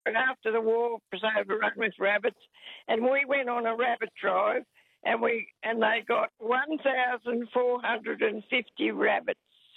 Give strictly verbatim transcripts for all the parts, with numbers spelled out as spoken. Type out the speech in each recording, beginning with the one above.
after the war was overrun with rabbits, and we went on a rabbit drive, and we and they got one thousand four hundred fifty rabbits.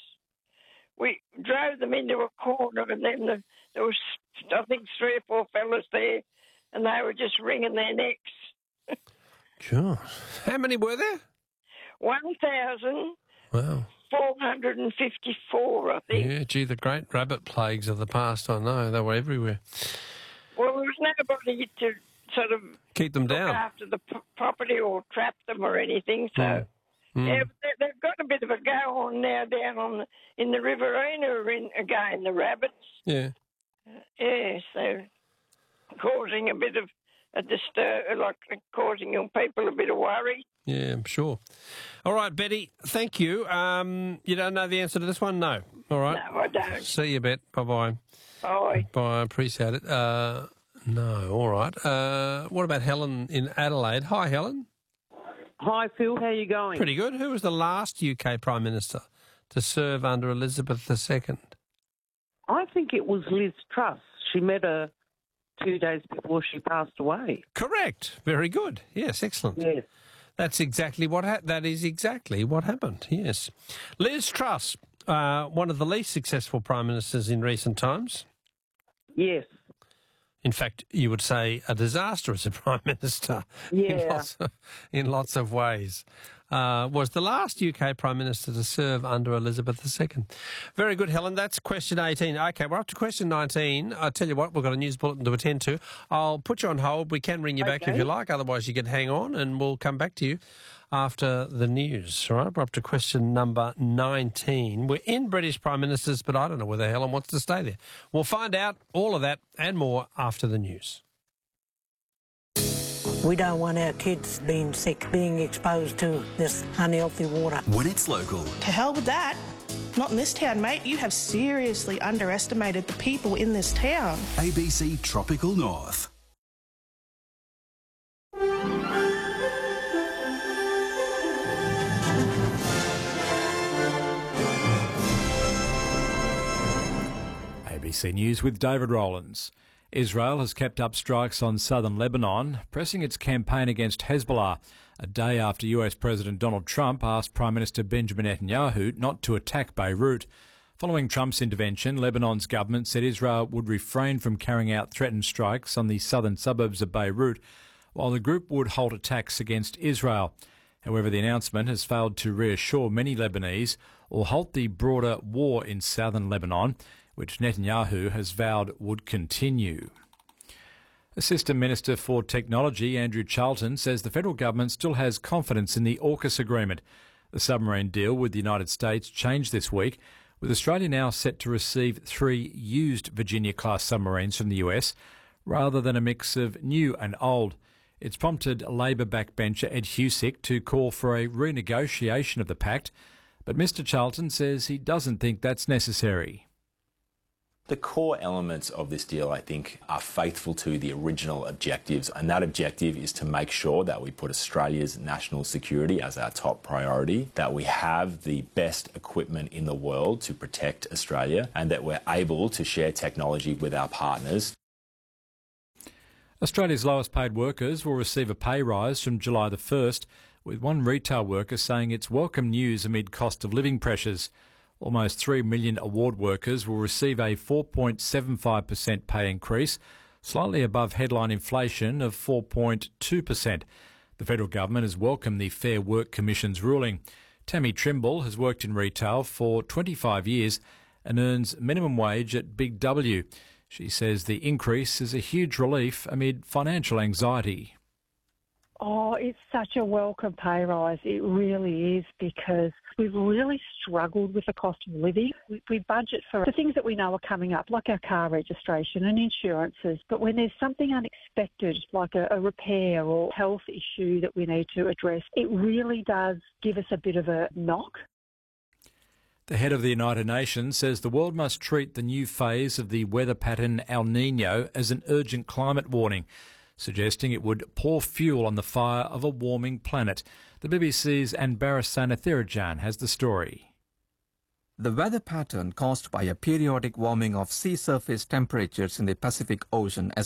We drove them into a corner, and then the, there was, I think, three or four fellas there, and they were just wringing their necks. Sure. How many were there? one thousand Wow. four hundred fifty-four, I think. Yeah, gee, the great rabbit plagues of the past, I know. They were everywhere. Well, there was nobody to sort of keep them look down after the p- property or trap them or anything, so... Mm. Mm. Yeah, but they- they've got a bit of a go on now down on the, in the Riverina in, again, the rabbits. Yeah. Yeah, so causing a bit of a disturb, like causing people a bit of worry. Yeah, I'm sure. All right, Betty, thank you. Um, you don't know the answer to this one? No. All right. No, I don't. See you, Bet. Bye-bye. Bye. Bye, appreciate it. Uh, no, all right. Uh, what about Helen in Adelaide? Hi, Helen. Hi, Phil. How are you going? Pretty good. Who was the last U K Prime Minister to serve under Elizabeth the Second? I think it was Liz Truss. She met her two days before she passed away. Correct. Very good. Yes, excellent. Yes. That's exactly what ha- that is exactly what happened. Yes, Liz Truss, uh, one of the least successful prime ministers in recent times. Yes. In fact, you would say a disaster as a prime minister. Yeah. In lots of, in lots of ways. Uh, was the last U K Prime Minister to serve under Elizabeth the Second. Very good, Helen. That's question eighteen. OK, we're up to question nineteen. I'll tell you what, we've got a news bulletin to attend to. I'll put you on hold. We can ring you back Okay. if you like. Otherwise, you can hang on and we'll come back to you after the news. All right, we're up to question number nineteen. We're in British Prime Ministers, but I don't know whether Helen wants to stay there. We'll find out all of that and more after the news. We don't want our kids being sick, being exposed to this unhealthy water. When it's local. To hell with that. Not in this town, mate. You have seriously underestimated the people in this town. A B C Tropical North. A B C News with David Rowlands. Israel has kept up strikes on southern Lebanon, pressing its campaign against Hezbollah, a day after U S President Donald Trump asked Prime Minister Benjamin Netanyahu not to attack Beirut. Following Trump's intervention, Lebanon's government said Israel would refrain from carrying out threatened strikes on the southern suburbs of Beirut, while the group would halt attacks against Israel. However, the announcement has failed to reassure many Lebanese or halt the broader war in southern Lebanon, which Netanyahu has vowed would continue. Assistant Minister for Technology Andrew Charlton says the federal government still has confidence in the AUKUS agreement. The submarine deal with the United States changed this week, with Australia now set to receive three used Virginia-class submarines from the U S, rather than a mix of new and old. It's prompted Labor backbencher Ed Husick to call for a renegotiation of the pact, but Mr Charlton says he doesn't think that's necessary. The core elements of this deal, I think, are faithful to the original objectives, and that objective is to make sure that we put Australia's national security as our top priority, that we have the best equipment in the world to protect Australia, and that we're able to share technology with our partners. Australia's lowest paid workers will receive a pay rise from July the first, with one retail worker saying it's welcome news amid cost of living pressures. Almost three million award workers will receive a four point seven five percent pay increase, slightly above headline inflation of four point two percent. The federal government has welcomed the Fair Work Commission's ruling. Tammy Trimble has worked in retail for twenty-five years and earns minimum wage at Big W. She says the increase is a huge relief amid financial anxiety. Oh, it's such a welcome pay rise. It really is, because we've really struggled with the cost of living. We, we budget for the things that we know are coming up, like our car registration and insurances. But when there's something unexpected, like a, a repair or health issue that we need to address, it really does give us a bit of a knock. The head of the United Nations says the world must treat the new phase of the weather pattern El Niño as an urgent climate warning, suggesting it would pour fuel on the fire of a warming planet. The B B C's Anbara Sanathirajan has the story. The weather pattern caused by a periodic warming of sea surface temperatures in the Pacific Ocean as